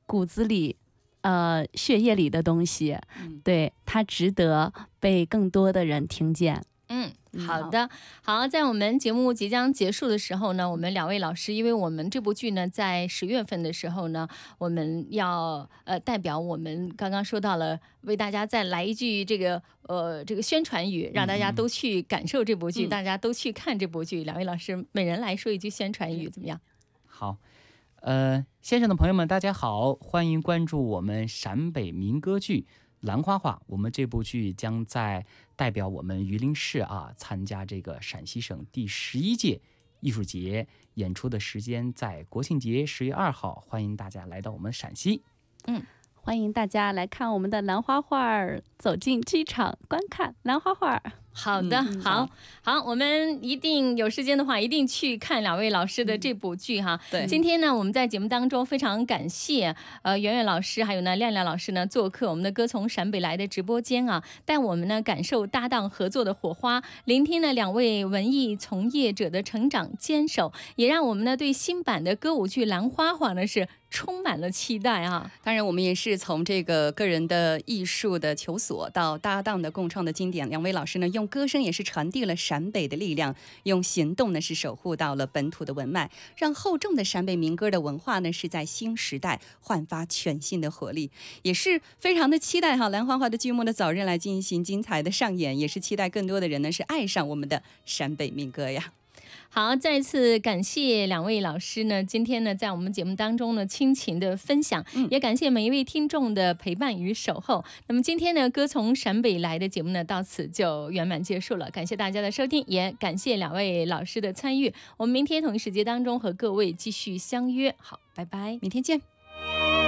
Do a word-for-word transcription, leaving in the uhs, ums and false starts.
骨子里呃血液里的东西， 嗯、 对，它值得被更多的人听见。 嗯，好的，好，在我们节目即将结束的时候呢，我们两位老师，因为我们这部剧呢，在十月份的时候呢，我们要呃代表我们刚刚说到了，为大家再来一句这个呃这个宣传语，让大家都去感受这部剧，嗯、大家都去看这部剧。两位老师每人来说一句宣传语，怎么样？ 好，呃，线上的朋友们，大家好，欢迎关注我们陕北民歌剧兰花话。我们这部剧将在代表我们榆林市啊参加这个陕西省第十一届艺术节，演出的时间在国庆节十月二号，欢迎大家来到我们陕西。 嗯，欢迎大家来看我们的兰花画，走进剧场观看兰花画。 好的，嗯、好好，我们一定有时间的话，一定去看两位老师的这部剧哈。 对、嗯， 今天呢，我们在节目当中非常感谢呃圆圆老师还有呢亮亮老师呢做客我们的歌从陕北来的直播间啊，带我们呢感受搭档合作的火花，聆听呢两位文艺从业者的成长坚守，也让我们呢对新版的歌舞剧《兰花花》呢是充满了期待啊！ 当然，我们也是从这个个人的艺术的求索到搭档的共创的经典，两位老师呢用歌声也是传递了陕北的力量，用行动呢是守护到了本土的文脉，让厚重的陕北民歌的文化呢是在新时代焕发全新的活力，也是非常的期待哈兰花花的剧目的早日来进行精彩的上演，也是期待更多的人呢是爱上我们的陕北民歌呀。 好，再次感谢两位老师呢，今天呢在我们节目当中呢倾情的分享、嗯、也感谢每一位听众的陪伴与守候。那么今天呢歌从陕北来的节目呢到此就圆满结束了，感谢大家的收听，也感谢两位老师的参与。我们明天同一时间当中和各位继续相约，好，拜拜， 明天见。